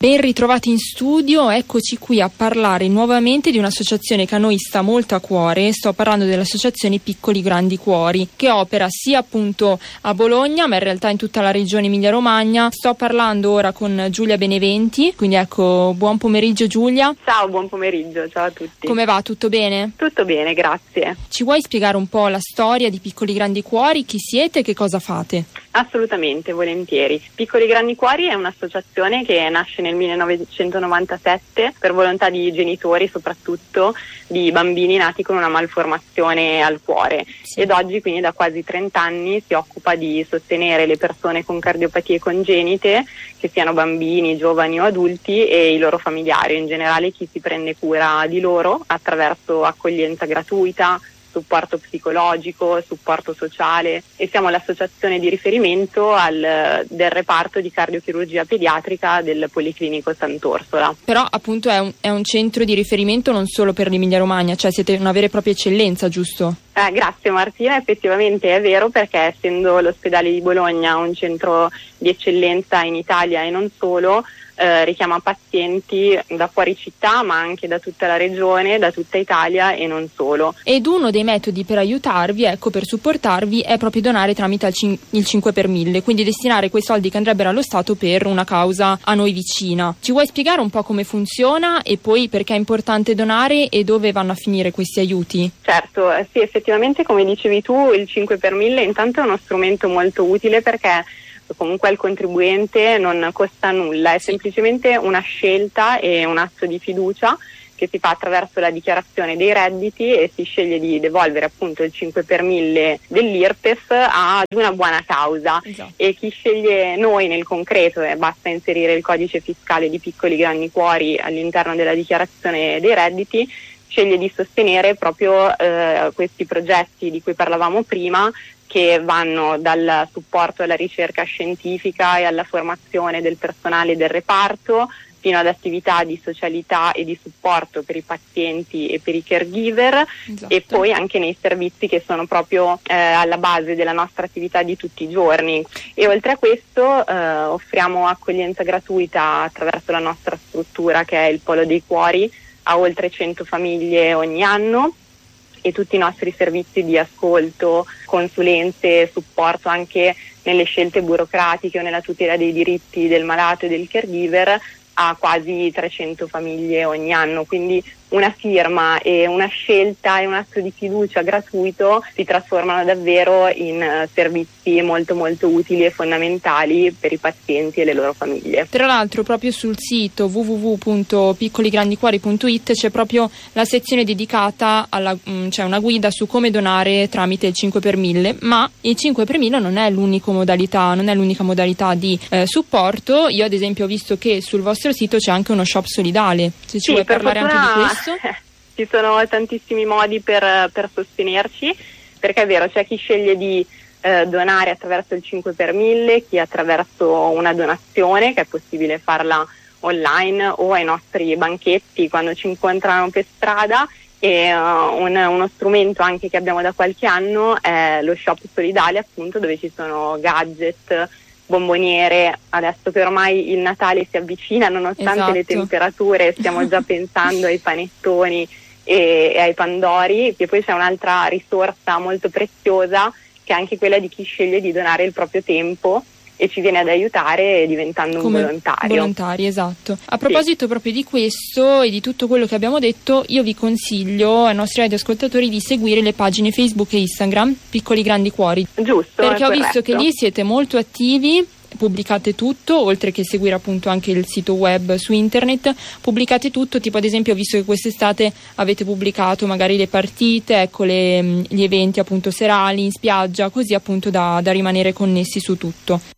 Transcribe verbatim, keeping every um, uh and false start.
Ben ritrovati in studio, eccoci qui a parlare nuovamente di un'associazione che a noi sta molto a cuore. Sto parlando dell'associazione Piccoli Grandi Cuori, che opera sia appunto a Bologna, ma in realtà in tutta la regione Emilia-Romagna. Sto parlando ora con Giulia Beneventi, quindi ecco, buon pomeriggio Giulia. Ciao, buon pomeriggio, ciao a tutti. Come va? Tutto bene? Tutto bene, grazie. Ci vuoi spiegare un po' la storia di Piccoli Grandi Cuori? Chi siete e che cosa fate? Assolutamente, volentieri. Piccoli Grandi Cuori è un'associazione che nasce nel millenovecentonovantasette per volontà di genitori, soprattutto di bambini nati con una malformazione al cuore, sì. Ed oggi, quindi da quasi trenta anni, si occupa di sostenere le persone con cardiopatie congenite, che siano bambini, giovani o adulti, e i loro familiari, in generale chi si prende cura di loro attraverso accoglienza gratuita, supporto psicologico, supporto sociale, e siamo l'associazione di riferimento al, del reparto di cardiochirurgia pediatrica del Policlinico Sant'Orsola. Però appunto è un, è un centro di riferimento non solo per l'Emilia Romagna, cioè siete una vera e propria eccellenza, giusto? Eh, grazie Martina, effettivamente è vero, perché essendo l'ospedale di Bologna un centro di eccellenza in Italia e non solo, Eh, richiama pazienti da fuori città, ma anche da tutta la regione, da tutta Italia e non solo. Ed uno dei metodi per aiutarvi, ecco, per supportarvi, è proprio donare tramite il, cin- il cinque per mille, quindi destinare quei soldi che andrebbero allo Stato per una causa a noi vicina. Ci vuoi spiegare un po' come funziona e poi perché è importante donare e dove vanno a finire questi aiuti? Certo, sì, effettivamente come dicevi tu, il cinque per mille intanto è uno strumento molto utile, perché comunque al contribuente non costa nulla, è semplicemente una scelta e un atto di fiducia che si fa attraverso la dichiarazione dei redditi, e si sceglie di devolvere appunto il cinque per mille dell'I R P E F ad una buona causa. Esatto. E chi sceglie noi nel concreto, eh, basta inserire il codice fiscale di Piccoli Grandi Cuori all'interno della dichiarazione dei redditi, sceglie di sostenere proprio eh, questi progetti di cui parlavamo prima, che vanno dal supporto alla ricerca scientifica e alla formazione del personale del reparto, fino ad attività di socialità e di supporto per i pazienti e per i caregiver. Esatto. E poi anche nei servizi che sono proprio eh, alla base della nostra attività di tutti i giorni. E oltre a questo eh, offriamo accoglienza gratuita attraverso la nostra struttura, che è il Polo dei Cuori, a oltre cento famiglie ogni anno, e tutti i nostri servizi di ascolto, consulenze, supporto anche nelle scelte burocratiche o nella tutela dei diritti del malato e del caregiver a quasi trecento famiglie ogni anno. Quindi una firma e una scelta e un atto di fiducia gratuito si trasformano davvero in uh, servizi molto molto utili e fondamentali per i pazienti e le loro famiglie. Tra l'altro proprio sul sito w w w punto piccoli grandi cuori punto i t c'è proprio la sezione dedicata alla, mh, c'è una guida su come donare tramite il cinque per mille, ma il cinque per mille non è l'unico modalità, non è l'unica modalità di eh, supporto. Io ad esempio ho visto che sul vostro sito c'è anche uno shop solidale, se ci sì, vuoi parlare fortuna... anche di questo. Ci sono tantissimi modi per, per sostenerci, perché è vero, c'è chi sceglie di eh, donare attraverso il cinque per mille, chi attraverso una donazione, che è possibile farla online o ai nostri banchetti quando ci incontrano per strada. E uh, un, uno strumento anche che abbiamo da qualche anno è lo shop solidale, appunto, dove ci sono gadget, bomboniere. Adesso che ormai il Natale si avvicina, nonostante esatto. le temperature, stiamo già pensando ai panettoni e, e ai pandori. E poi c'è un'altra risorsa molto preziosa, che è anche quella di chi sceglie di donare il proprio tempo e ci viene ad aiutare diventando come un volontario. Volontari, esatto. A proposito sì. proprio di questo e di tutto quello che abbiamo detto, io vi consiglio ai nostri radioascoltatori di seguire le pagine Facebook e Instagram Piccoli Grandi Cuori. Giusto. Perché ho corretto. visto che lì siete molto attivi, pubblicate tutto, oltre che seguire appunto anche il sito web su internet, pubblicate tutto, tipo ad esempio ho visto che quest'estate avete pubblicato magari le partite, ecco le, gli eventi appunto serali in spiaggia, così appunto da, da rimanere connessi su tutto.